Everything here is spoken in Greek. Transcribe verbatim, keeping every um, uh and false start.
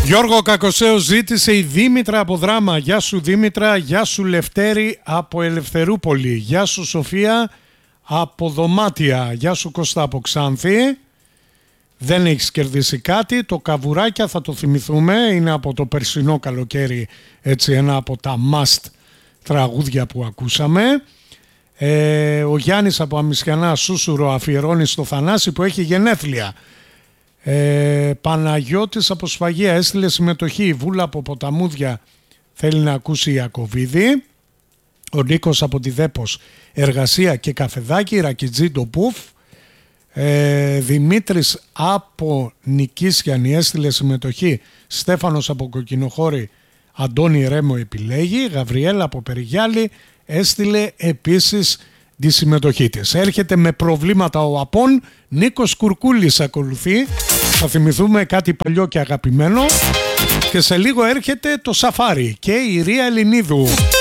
Γιώργο Κακοσέο ζήτησε η Δήμητρα από Δράμα. Γεια σου Δήμητρα, γεια σου Λευτέρη από Ελευθερούπολη, γεια σου Σοφία από Δωμάτια, γεια σου Κώστα από Ξάνθη. Δεν έχεις κερδίσει κάτι, το Καβουράκια θα το θυμηθούμε, είναι από το περσινό καλοκαίρι, έτσι ένα από τα must τραγούδια που ακούσαμε. Ε, ο Γιάννης από Αμισιανά Σούσουρο αφιερώνει στο Θανάση που έχει γενέθλια. Ε, Παναγιώτης από Σφαγεία έστειλε συμμετοχή. Βούλα από Ποταμούδια θέλει να ακούσει Ιακωβίδη. Ο Νίκος από τη Δέπος εργασία και καφεδάκι. Ρακιτζίντο Πουφ. ε, Δημήτρης από Νικήσιανη έστειλε συμμετοχή. Στέφανος από Κοκκινοχώρη Αντώνη Ρέμο επιλέγει. Γαβριέλα από Περιγιάλη έστειλε επίσης τη συμμετοχή της. Έρχεται με προβλήματα ο Απών. Νίκος Κουρκούλης ακολουθεί. Θα θυμηθούμε κάτι παλιό και αγαπημένο. Και σε λίγο έρχεται το Σαφάρι και η Ρία Ελληνίδου.